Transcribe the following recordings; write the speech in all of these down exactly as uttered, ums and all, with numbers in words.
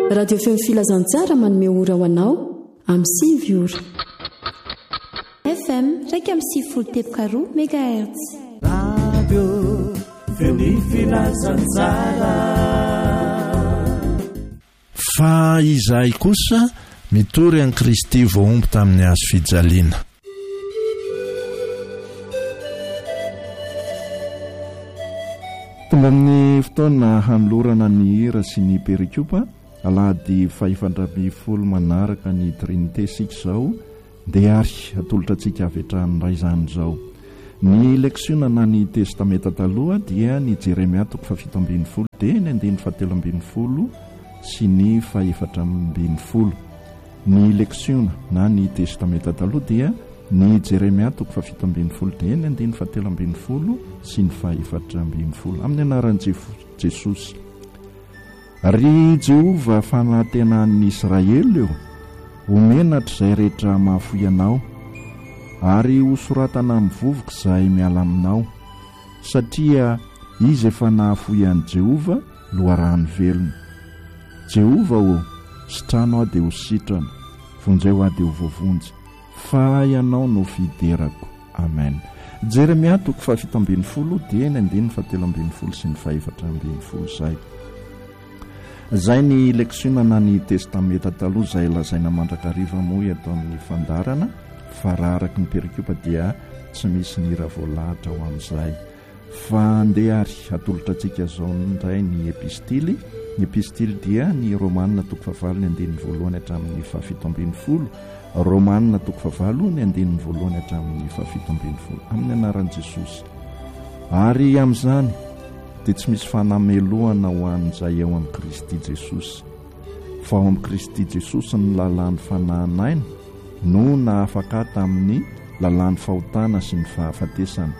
radio feo filazantsara manome ora ho anao amin'ny sivy ora f m raika amin'ny sivifolo teboka roa megahertz. radio feo filazantsara. fa izahay kosa mitory an'i Kristy voaomby tamin'ny hazo fijaliana. tonga amin'ny fotoana hanolorana ny hira sy ny perikopa alahady faefandramby folo manaraka ny trinité sika izao dia ary atolotra antsika avetrany ray izany izao. Ny leksiona na ny testamenta taloha dia ny Jeremia toko fafito ambin'ny folo dia ny andiny fahatelo ambin'ny folo sy ny faefatra ambin'ny folo. Ny leksiona na ny testamenta taloha dia ny Jeremia toko fafito ambin'ny folo dia ny andiny fahatelo ambin'ny folo sy ny faefatra ambin'ny folo amin'ny anaran'i Jesosy. Ry Jehova fanantenan'ny Israely eo, omenatra izay rehetra mahafoy anao, ary hosoratana amin'ny vovoka izay miala aminao, satria izy efa nahafoy an'i Jehova loharahany velona. Jehova o, sitrano aho dia ho sitrana, vonjay ho aho dia ho voavonjy, fa ianao no fiderako. Amen. Jeremia toko fafito ambin'ny folo dia ny andiny fahatelo ambin'ny folo sy ny faefatra ambin'ny folo izay. Zay ny leksiona na ny testamenta taloha izay lazaina mandrakariva moa eto amin'ny fandarana, fa raha araka ny perikopa dia tsy misy ny ravoalahatra ho amin'izay. Fa andeha ary atolotra antsika izao indray ny epistily. Ny epistily dia ny Romanina toko fahavalo ny andininy voalohany hatramin'ny fahafito ambin'ny folo. Romanina toko fahavalo ny andininy voalohany hatramin'ny fahafito ambin'ny folo amin'ny anaran'i Jesosy. Ary amin'izany dia tsy misy fanameloana ho an'izay ao amin'i Kristy Jesosy, fa ao amin'i Kristy Jesosy ny lalàn'ny fanahinaina no nahafaka tamin'ny lalàn'ny fahotana sy ny fahafatesana.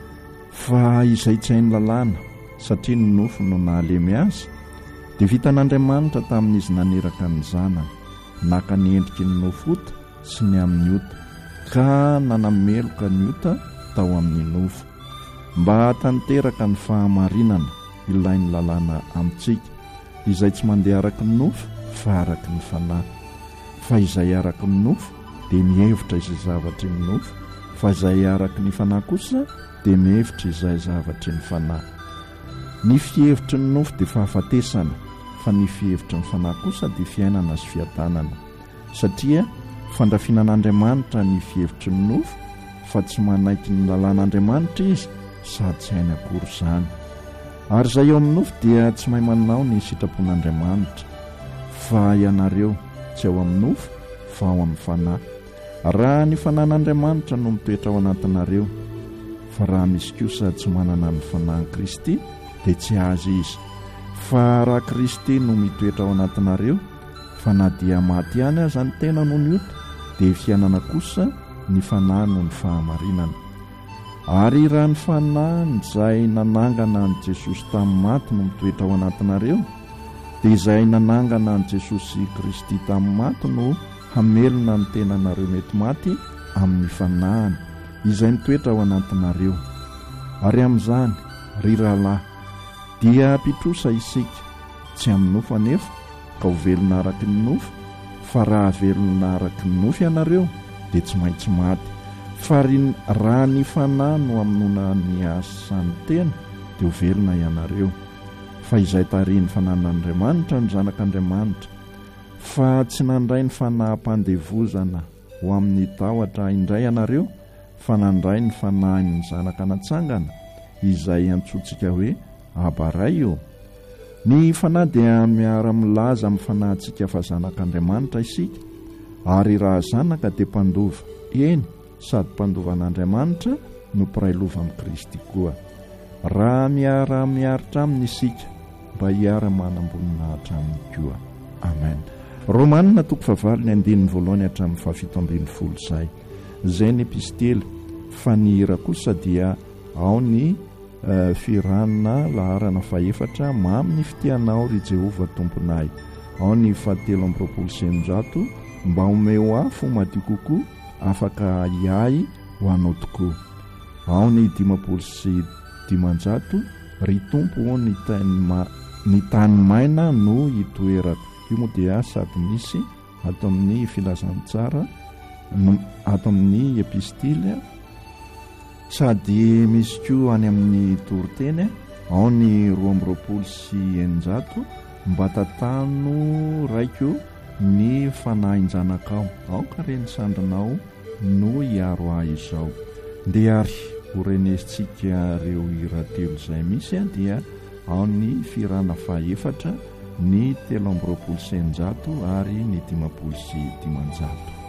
Fa izay tsy hainy lalàna satria ny nofo no nahalemy azy, dia vitan'Andriamanitra tamin'izy naneraka ny zanany, naka ny endriky ny nofota sy ny amin'ny ota, ka nanameloka ny ota tao amin'ny nofo, mba hatanteraka ny fahamarinana ilain'ny lalàna amintsika, izay tsy mandeha araka ny nofo fa araka ny fanahy. Fa izay araka ny nofo dia mihevitra izay zavatry ny nofo, fa izay araka ny fanahy kosa dia mihevitra izay zavatry ny fanahy. Ny fihevitry ny nofo dia fahafatesana, fa ny fihevitry ny fanahy kosa dia fiainana sy fiadanana, satria fandrafinan'Andriamanitra ny fihevitry ny nofo, fa tsy manaiky ny lalàn'Andriamanitra izy sady tsy hainy akory izany. Ary izay eo amin'ny nofo dia tsy mahay manao ny sitrapon'Andriamanitra, fa ianareo tsy ao amin'ny nofo fa ao amin'ny fanahy. Raha ny fanan'Andriamanitra no mitoetra ao anatinareo, fa raha misy kosa tsy manana ny fanan'i Kristy dia tsy azy izy. Fa raha Kristy no mitoetra ao anatinareo, fa na dia maty ihany aza ny tena no ny ota, dia fiainana kosa ny fanahy no ny fahamarinana. Ary raha ny fanahy izay nanangana an'i Jesosy tamin'ny maty no mitoetra ao anatinareo, dia izay nanangana an'i Jesosy Kristy tamin'ny maty no hamelona ny tenanareo mety maty amin'ny fanahiny izay mitoetra ao anatinareo. Ary amin'izany, ry rahalahy, dia mpitrosa isika, tsy amin'ny nofo anefa ka ho velona araky ny nofo, fa raha velona araky ny nofo ianareo dia tsy maintsy maty. Fa raha ny fanahy no hamonoana ny asan'ny tena dia ho velona ianareo. Fa izay tarihin'ny fanan'Andriamanitra ny zanak'Andriamanitra, fa tsy nandray ny fanaham-pandevozana ho amin'ny tahotra indray ianareo, fa nandray ny fanahin'ny zanaka natsangana izay antsointsika hoe Abaray io. Ny fanahy dia miara-milaza amin'ny fanahintsika fa zanak'Andriamanitra isika, ary raha zanaka dia mpandova, eny sady mpandovan'Andriamanitra no mpiray lova amin'i Kristy koa. Raha miara-miaritra aminy isika, mba hiara-manambonina hatraminy koa. Amen. Romanina toko fahavalo ny andininy voalohany hatramin'ny fahafito ambin'ny folo izay. Izay ny epistely. Fa ny hira kosa dia ao ny uh, firanona laharana faefatra mamy ny fitianao ry Jehova tomponay. Ao ny fahatelo amby roapolo sy eninjato mba omeo afo madio kokoa afaka iay ho anao tokoa. Ao ny dimapolo sy dimanjato ry tompo ny tany, ma, ny tany maina no hitoerako. io moa dia sady misy ato amin'ny filazantsara ato amin'ny epistily sady misy koa any amin'ny toriteny ao ny roa amby roapolo sy eninjato mba tatano raiko ny fanahinjanakao ao ka reny sandrinao no hiaro ah izao ndia ary horenesintsika reo iratelo izay misy a dia ao ny firana faefatra ny telo amby roapolo sy eninjato ary ny dimapolo sy dimanjato